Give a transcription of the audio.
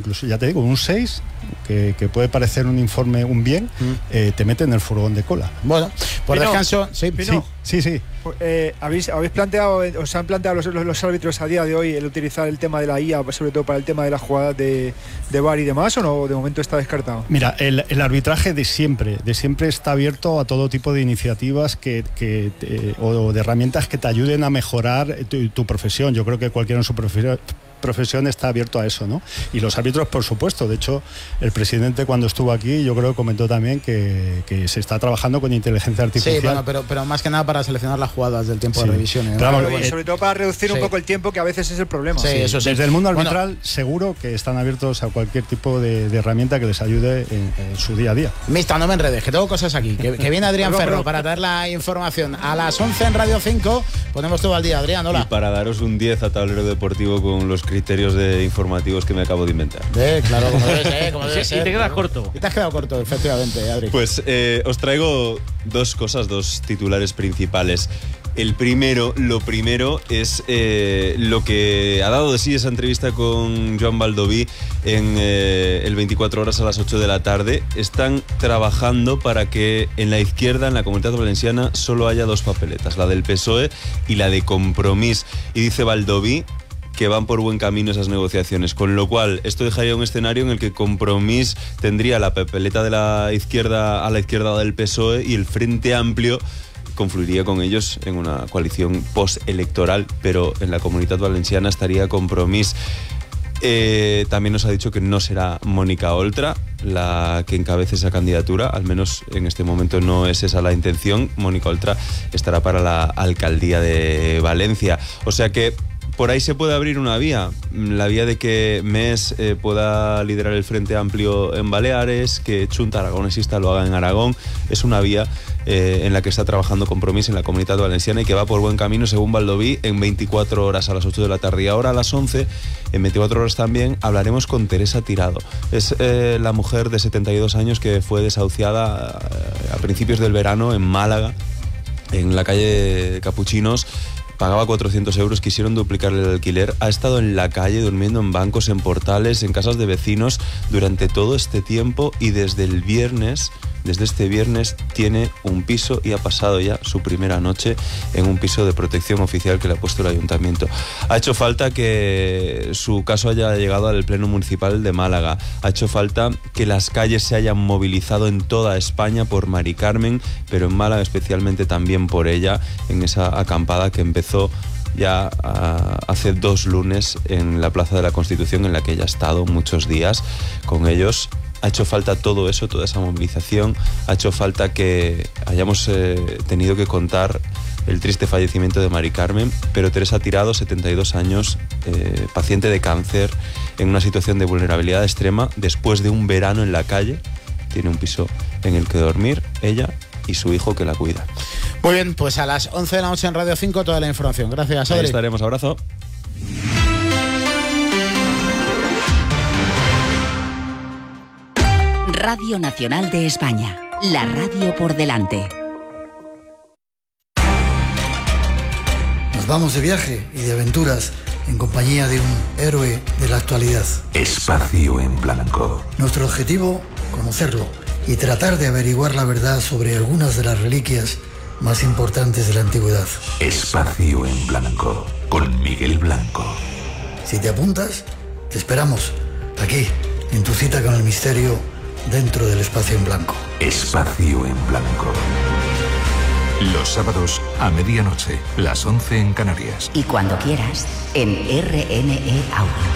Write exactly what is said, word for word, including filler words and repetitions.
incluso ya te digo, un seis, que, que puede parecer un informe un bien, mm. eh, te mete en el furgón de cola. Bueno, por Pino, descanso, sí, Pino, sí, sí. sí. Eh, ¿habéis, ¿Habéis planteado, os han planteado los, los, los árbitros a día de hoy el utilizar el tema de la I A, sobre todo para el tema de las jugadas de, de V A R y demás, o no? De momento está descartado. Mira, el, el arbitraje de siempre, de siempre está abierto a todo tipo de iniciativas que, que te, o de herramientas que te ayuden a mejorar tu, tu profesión. Yo creo que cualquiera en su profesión profesión está abierto a eso, ¿no? Y los árbitros, por supuesto. De hecho, el presidente, cuando estuvo aquí, yo creo que comentó también que, que se está trabajando con inteligencia artificial. Sí, bueno, pero, pero más que nada para seleccionar las jugadas del tiempo sí. de revisión, ¿eh? Claro, claro, y sobre todo para reducir sí. un poco el tiempo, que a veces es el problema. Sí, sí. Eso sí. Desde el mundo arbitral, bueno, seguro que están abiertos a cualquier tipo de, de herramienta que les ayude en, en su día a día. Mista, no me enredes, que tengo cosas aquí. Que, que viene Adrián Ferro para traer la información. A las once en Radio cinco ponemos todo al día. Adrián, hola. Y para daros un diez a Tablero Deportivo con los criterios de informativos que me acabo de inventar. Eh, claro, como debe ser, como debe sí, ser. Y te quedas corto. Y te has quedado corto, efectivamente, Adri. Pues eh, os traigo dos cosas, dos titulares principales. El primero, lo primero es eh, lo que ha dado de sí esa entrevista con Joan Baldoví en eh, el veinticuatro horas a las ocho de la tarde. Están trabajando para que en la izquierda, en la Comunitat Valenciana, solo haya dos papeletas, la del P S O E y la de Compromís. Y dice Baldoví que van por buen camino esas negociaciones, con lo cual esto dejaría un escenario en el que Compromís tendría la papeleta de la izquierda a la izquierda del P S O E y el Frente Amplio confluiría con ellos en una coalición postelectoral, pero en la Comunitat Valenciana estaría Compromís. Eh, también nos ha dicho que no será Mónica Oltra la que encabece esa candidatura, al menos en este momento no es esa la intención. Mónica Oltra estará para la alcaldía de Valencia, o sea que por ahí se puede abrir una vía, la vía de que Mes eh, pueda liderar el Frente Amplio en Baleares, que Chunta Aragonesista lo haga en Aragón. Es una vía eh, en la que está trabajando Compromís en la Comunitat Valenciana y que va por buen camino, según Baldoví, en veinticuatro horas a las ocho de la tarde. Y ahora a las once, en veinticuatro horas también, hablaremos con Teresa Tirado. Es eh, la mujer de setenta y dos años que fue desahuciada a, a principios del verano en Málaga, en la calle Capuchinos. Pagaba cuatrocientos euros, quisieron duplicarle el alquiler. Ha estado en la calle, durmiendo en bancos, en portales, en casas de vecinos durante todo este tiempo, y desde el viernes, desde este viernes, tiene un piso y ha pasado ya su primera noche en un piso de protección oficial que le ha puesto el ayuntamiento. Ha hecho falta que su caso haya llegado al Pleno Municipal de Málaga. Ha hecho falta que las calles se hayan movilizado en toda España por Mari Carmen, pero en Málaga especialmente también por ella, en esa acampada que empezó ya uh, hace dos lunes en la Plaza de la Constitución, en la que ella ha estado muchos días con ellos. Ha hecho falta todo eso, toda esa movilización. Ha hecho falta que hayamos eh, tenido que contar el triste fallecimiento de Mari Carmen, pero Teresa Tirado, setenta y dos años, eh, paciente de cáncer, en una situación de vulnerabilidad extrema, después de un verano en la calle, tiene un piso en el que dormir, ella y su hijo que la cuida. Muy bien, pues a las once de la noche en Radio cinco toda la información. Gracias, Adri. Ahí estaremos, abrazo. Radio Nacional de España, la radio por delante. Nos vamos de viaje y de aventuras en compañía de un héroe de la actualidad. Espacio en Blanco. Nuestro objetivo, conocerlo y tratar de averiguar la verdad sobre algunas de las reliquias más importantes de la antigüedad. Espacio en Blanco, con Miguel Blanco. Si te apuntas, te esperamos, aquí, en tu cita con el misterio, dentro del Espacio en Blanco. Espacio en Blanco. Los sábados a medianoche, las once en Canarias. Y cuando quieras, en R N E Audio.